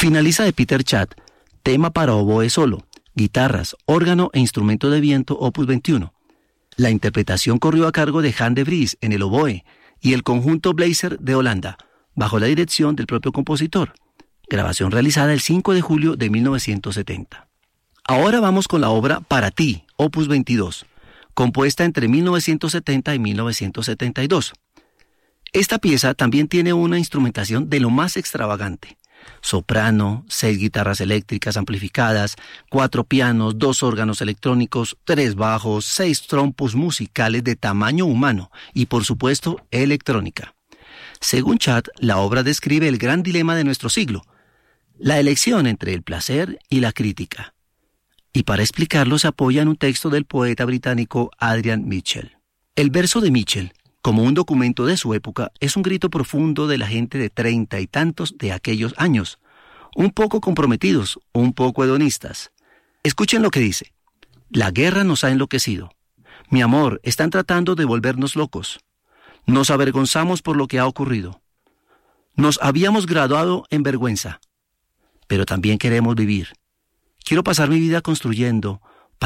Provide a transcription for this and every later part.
Finaliza de Peter Chat, tema para oboe solo, guitarras, órgano e instrumento de viento opus 21. La interpretación corrió a cargo de Han de Vries en el oboe y el conjunto Blazer de Holanda, bajo la dirección del propio compositor. Grabación realizada el 5 de julio de 1970. Ahora vamos con la obra Para ti, opus 22, compuesta entre 1970 y 1972. Esta pieza también tiene una instrumentación de lo más extravagante. Soprano, 6 guitarras eléctricas amplificadas, 4 pianos, 2 órganos electrónicos, 3 bajos, 6 trompos musicales de tamaño humano y, por supuesto, electrónica. Según Chat, la obra describe el gran dilema de nuestro siglo, la elección entre el placer y la crítica. Y para explicarlo se apoya en un texto del poeta británico Adrian Mitchell. El verso de Mitchell, como un documento de su época, es un grito profundo de la gente de 30 y tantos de aquellos años, un poco comprometidos, un poco hedonistas. Escuchen lo que dice. La guerra nos ha enloquecido. Mi amor, están tratando de volvernos locos. Nos avergonzamos por lo que ha ocurrido. Nos habíamos graduado en vergüenza, pero también queremos vivir. Quiero pasar mi vida construyendo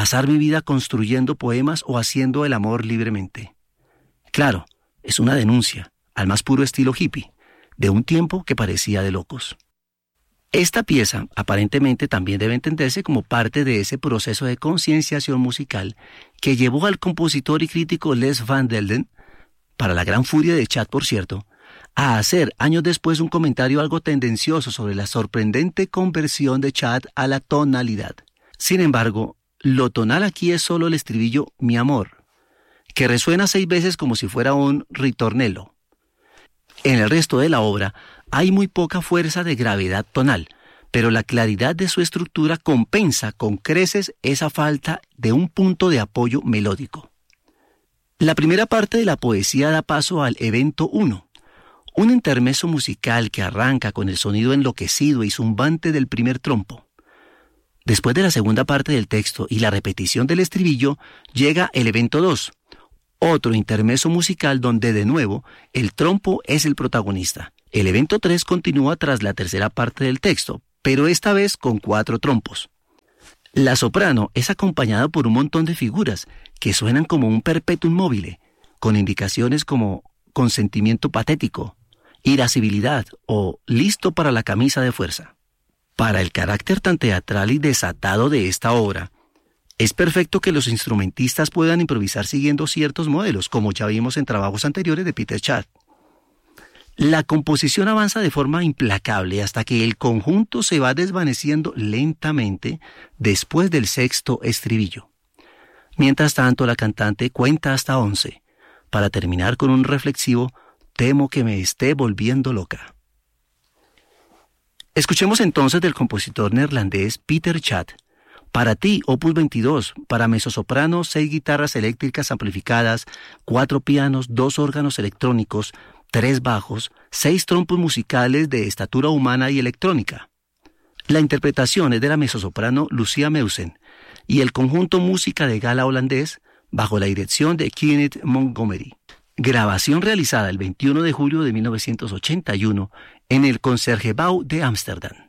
poemas o haciendo el amor libremente. Claro, es una denuncia, al más puro estilo hippie, de un tiempo que parecía de locos. Esta pieza, aparentemente, también debe entenderse como parte de ese proceso de concienciación musical que llevó al compositor y crítico Les Van Delden, para la gran furia de Chat, por cierto, a hacer años después un comentario algo tendencioso sobre la sorprendente conversión de Chat a la tonalidad. Sin embargo, lo tonal aquí es solo el estribillo «mi amor», que resuena 6 veces como si fuera un ritornello. En el resto de la obra hay muy poca fuerza de gravedad tonal, pero la claridad de su estructura compensa con creces esa falta de un punto de apoyo melódico. La primera parte de la poesía da paso al evento 1, un intermezzo musical que arranca con el sonido enloquecido y zumbante del primer trompo. Después de la segunda parte del texto y la repetición del estribillo, llega el evento 2, otro intermezzo musical donde de nuevo el trompo es el protagonista. El evento 3 continúa tras la tercera parte del texto, pero esta vez con 4 trompos. La soprano es acompañada por un montón de figuras que suenan como un perpetuum mobile, con indicaciones como consentimiento patético, irascibilidad o listo para la camisa de fuerza. Para el carácter tan teatral y desatado de esta obra, es perfecto que los instrumentistas puedan improvisar siguiendo ciertos modelos, como ya vimos en trabajos anteriores de Peter Chat. La composición avanza de forma implacable hasta que el conjunto se va desvaneciendo lentamente después del sexto estribillo. Mientras tanto, la cantante cuenta hasta 11, para terminar con un reflexivo «temo que me esté volviendo loca». Escuchemos entonces del compositor neerlandés Peter Chat, Para ti, opus 22, para mezzosoprano, 6 guitarras eléctricas amplificadas, 4 pianos, 2 órganos electrónicos, 3 bajos, 6 trompos musicales de estatura humana y electrónica. La interpretación es de la mezzosoprano Lucia Meusen y el conjunto Música de Gala holandés bajo la dirección de Kenneth Montgomery. Grabación realizada el 21 de julio de 1981 en el Concertgebouw de Ámsterdam.